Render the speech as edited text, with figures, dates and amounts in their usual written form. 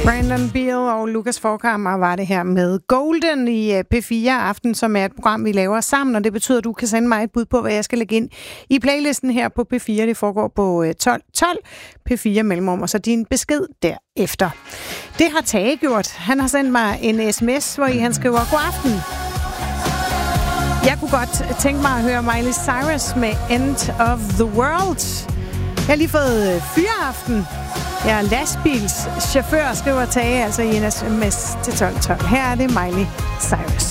Brandon Beal og Lukas Forchhammer var det her med Golden i P4 Aften, som er et program, vi laver sammen, og det betyder, at du kan sende mig et bud på, hvad jeg skal lægge ind i playlisten her på P4. Det foregår på 12 P4 mellemrum, og så din besked derefter. Det har Tage gjort. Han har sendt mig en sms, hvor han skriver, god aften. Jeg kunne godt tænke mig at høre Miley Cyrus med End of the World. Jeg har lige fået fyreaften. Jeg er lastbilschauffør, skriver Tage, altså i en sms til 1212. Her er det Miley Cyrus.